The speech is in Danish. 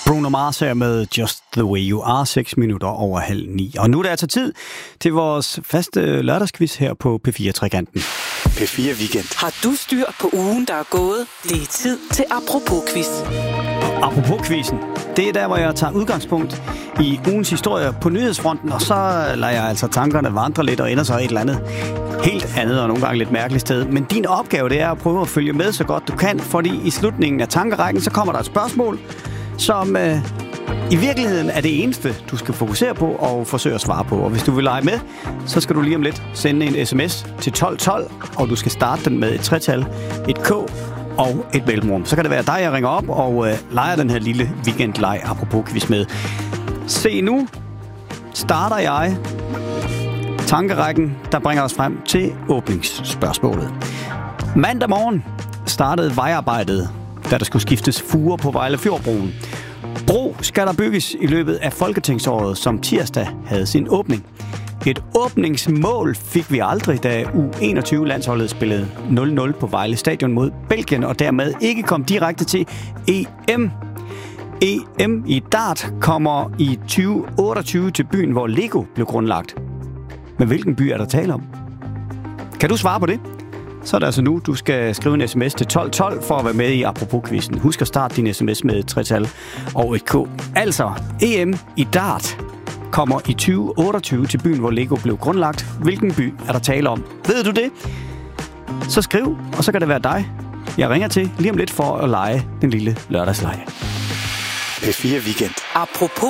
Bruno Mars her med Just the Way You Are, 6 minutter over 8:30. Og nu er det altså tid til vores faste lørdagsquiz her på P4-trekanten. P4 Weekend. Har du styr på ugen, der er gået? Det er tid til Apropos-quiz. Apropos-quizzen, det er der, hvor jeg tager udgangspunkt i ugens historie på nyhedsfronten, og så lader jeg altså tankerne vandre lidt og ender så et eller andet helt andet og nogle gange lidt mærkeligt sted. Men din opgave, det er at prøve at følge med så godt du kan, fordi i slutningen af tankerækken, så kommer der et spørgsmål, som i virkeligheden er det eneste, du skal fokusere på og forsøge at svare på. Og hvis du vil lege med, så skal du lige om lidt sende en sms til 1212, og du skal starte den med et tretal, et K og et mellemrum. Så kan det være dig, jeg ringer op og leger den her lille weekendleg apropos quiz med. Se nu, starter jeg tankerækken, der bringer os frem til åbningsspørgsmålet. Mandag morgen startede vejarbejdet, da der skulle skiftes fuger på Vejlefjordbroen. Bro skal der bygges i løbet af folketingsåret, som tirsdag havde sin åbning. Et åbningsmål fik vi aldrig, da U21-landsholdet spillede 0-0 på Vejle Stadion mod Belgien, og dermed ikke kom direkte til EM. EM i dart kommer i 2028 til byen, hvor Lego blev grundlagt. Men hvilken by er der tale om? Kan du svare på det? Så er det altså nu, du skal skrive en sms til 1212 for at være med i Apropos-quizzen. Husk at starte din sms med et tretal og et K. Altså, EM i dart kommer i 2028 til byen, hvor Lego blev grundlagt. Hvilken by er der tale om? Ved du det? Så skriv, og så kan det være dig, jeg ringer til lige om lidt for at lege den lille lørdagslege. P4 Weekend. Apropos